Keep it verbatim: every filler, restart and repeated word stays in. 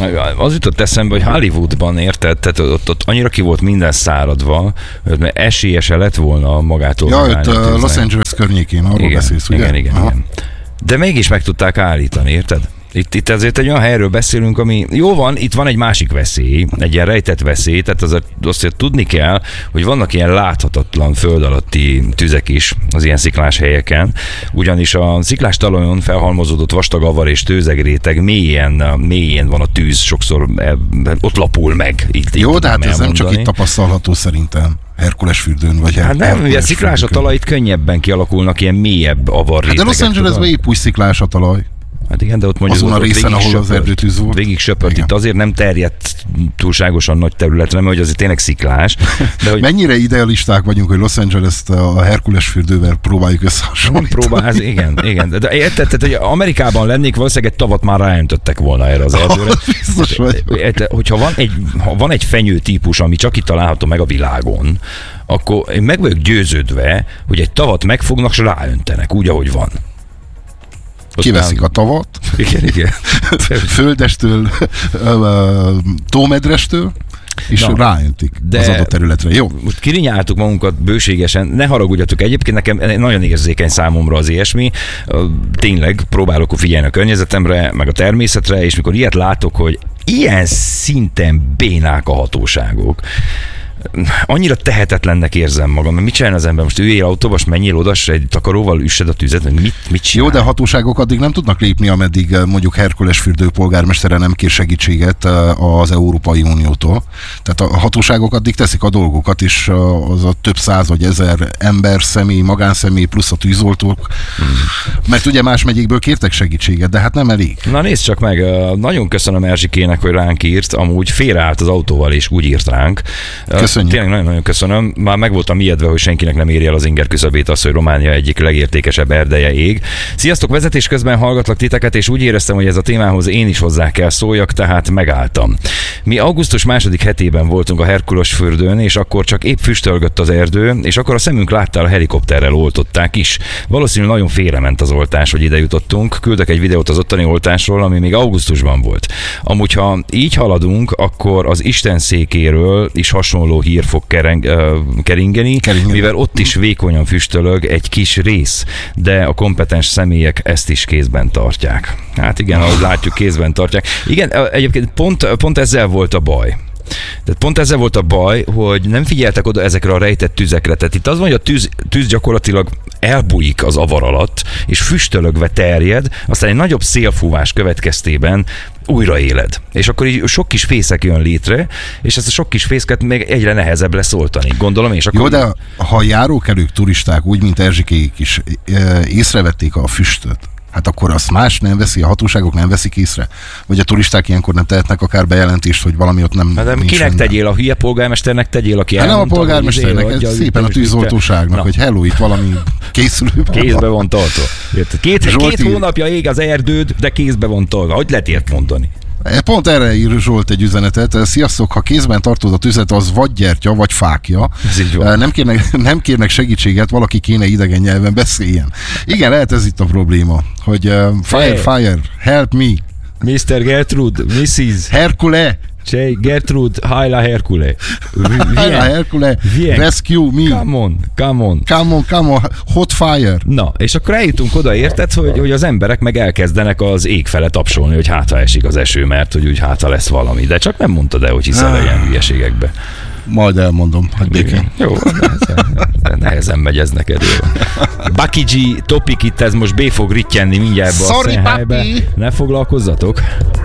Az jutott eszembe, hogy Hollywoodban, érted, tehát ott, ott annyira ki volt minden száradva, mert esélyese lett volna magától. Ja, ott uh, Los Angeles környékén, arról igen, beszélsz, ugye? Igen, igen, igen. De mégis meg tudták állítani, érted? Itt, itt azért egy olyan helyről beszélünk, ami jó van, itt van egy másik veszély, egy ilyen rejtett veszély, tehát azért, azért tudni kell, hogy vannak ilyen láthatatlan föld alatti tüzek is az ilyen sziklás helyeken, ugyanis a sziklás talajon felhalmozódott vastag avar és tőzegréteg mélyén, mélyén van a tűz, sokszor ott lapul meg. Itt, jó, itt de hát ez nem csak itt tapasztalható szerintem. Herkules fürdőn, vagy hát nem, ugye sziklás a talaj, itt könnyebben kialakulnak ilyen mélyebb avarrétegek. Hát de Los Angelesben épp úgy sziklás a talaj. Hát igen, de ott mondjuk azon a részen, ahol söpört, az erdőtűz volt. Végig söpört, itt azért nem terjedt túlságosan nagy területre, mert hogy azért tényleg sziklás. De hogy mennyire idealisták vagyunk, hogy Los Angeles-t a Herkules fürdővel próbáljuk összehasonlítani. Próbál, igen, igen. De érted, tehát, hogy Amerikában lennék, valószínűleg egy tavat már ráöntöttek volna erre az erdőre. Biztos vagy. Hogyha van egy, ha van egy fenyő típus, ami csak itt található meg a világon, akkor én meg vagyok győződve, hogy egy tavat megfognak, és ráöntenek, úgy, ahogy van. Kiveszik a tavat, igen, igen. földestől, tómedrestől, és na, ráöntik az adott területre. Jó? Most kirinyáltuk magunkat bőségesen, ne haragudjatok, egyébként nekem nagyon érzékeny számomra az ilyesmi. Tényleg próbálok figyelni a környezetemre, meg a természetre, és mikor ilyet látok, hogy ilyen szinten bénák a hatóságok, annyira tehetetlennek érzem magam, mert mit csinál az ember? Most üljél autóba, most menjél oda, és egy takaróval üssed a tüzet, meg mit, mit csinál? Jó, de a hatóságok addig nem tudnak lépni, ameddig mondjuk Herkules fürdő polgármestere nem kér segítséget az Európai Uniótól. Tehát a hatóságok addig teszik a dolgokat, és az a több száz vagy ezer ember, személy, magánszemély plusz a tűzoltók, hmm. mert ugye más megyékből kértek segítséget, de hát nem elég. Na nézd csak meg, nagyon köszönöm Erzsikének, hogy ránk írt, amúgy félreállt az autóval, és úgy írt ránk. Köszönjük. Tényleg nagyon-nagyon köszönöm. Már meg voltam ijedve, hogy senkinek nem éri el az inger küszöbét az, hogy Románia egyik legértékesebb erdeje ég. Sziasztok, vezetés közben hallgatlak titeket, és úgy éreztem, hogy ez a témához én is hozzá kell szóljak, tehát megálltam. Mi augusztus második hetében voltunk a Herkules fürdőn, és akkor csak épp füstölgött az erdő, és akkor a szemünk látta, a helikopterrel oltották is. Valószínűleg nagyon félrement az oltás, hogy ide jutottunk. Küldök egy videót az ottani oltásról, ami még augusztusban volt. Amúgy, ha így haladunk, akkor az Isten székéről is hasonló hír fog kereng, uh, keringeni, Keringeni. mivel ott is vékonyan füstölög egy kis rész, de a kompetens személyek ezt is kézben tartják. Hát igen, ahogy látjuk, kézben tartják. Igen, egyébként pont, pont ezzel volt a baj. Tehát pont ezzel volt a baj, hogy nem figyeltek oda ezekre a rejtett tüzekre. Tehát itt az van, hogy a tűz, tűz gyakorlatilag elbújik az avar alatt, és füstölögve terjed, aztán egy nagyobb szélfúvás következtében újraéled. És akkor így sok kis fészek jön létre, és ezt a sok kis fészket még egyre nehezebb lesz oltani, gondolom. És akkor... Jó, de ha járókelők, turisták, úgy, mint Erzsikék is észrevették a füstöt, hát akkor azt más nem veszi, a hatóságok nem veszik észre? Vagy a turisták ilyenkor nem tehetnek akár bejelentést, hogy valami ott nem... Hát, kinek rendben. Tegyél? A hülye polgármesternek tegyél, aki hát nem a polgármesternek, ez szépen a tűzoltóságnak, hogy hello, itt valami készülőben. Kézbe van tartva. Két, két hónapja ég az erdőd, de kézbe van tartva. Hogy lehet ilyet mondani? Pont erre ír Zsolt egy üzenetet. Sziasztok, ha kézben tartod a tüzet, az vagy gyertya, vagy fákja. Nem kérnek, nem kérnek segítséget, valaki kéne idegen nyelven beszéljen. Igen, lehet ez itt a probléma, hogy uh, fire, hey. fire, help me. miszter Gertrude, missus Hercule. Csej, Gertrude, Haila Hercule. Haila Hercule, rescue me. Come on, come on. Come on, come on, hot fire. Na, és akkor eljutunk oda, érted, hogy, hogy az emberek meg elkezdenek az ég fele tapsolni, hogy hátra esik az eső, mert hogy úgy hátra lesz valami. De csak nem mondtad el, hogy hiszel ilyen hülyeségekbe. Majd elmondom, hogy békén. Jó, nehezen, nehezen megy ez neked. Bucky G, Topik itt, ez most bé fog rittyenni mindjárt be a színhelybe. Ne foglalkozzatok.